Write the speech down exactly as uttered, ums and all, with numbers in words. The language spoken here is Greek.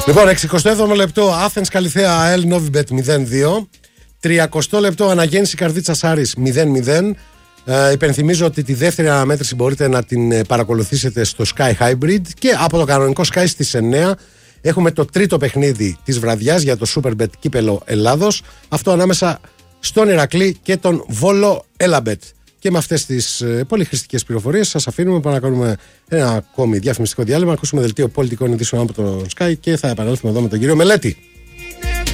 Λοιπόν, εξηκοστό έβδομο λεπτό Athens Καλιθέα ΑΕΛ Novibet μηδέν δύο. τριακοστό λεπτό Αναγέννηση Καρδίτσας Άρης μηδέν μηδέν. Ε, υπενθυμίζω ότι τη δεύτερη αναμέτρηση μπορείτε να την παρακολουθήσετε στο Sky Hybrid και από το κανονικό Sky στις εννιά έχουμε το τρίτο παιχνίδι της βραδιάς για το Superbet Κύπελλο Ελλάδος. Αυτό ανάμεσα στον Ηρακλή και τον Βόλο Έλαμπετ. Και με αυτές τις ε, πολύ χρηστικές πληροφορίες σας αφήνουμε para να κάνουμε ένα ακόμη διαφημιστικό διάλειμμα. Ακούσουμε δελτίο πολιτικών ειδήσεων από το Sky και θα επανέλθουμε εδώ με τον κύριο Μελέτη.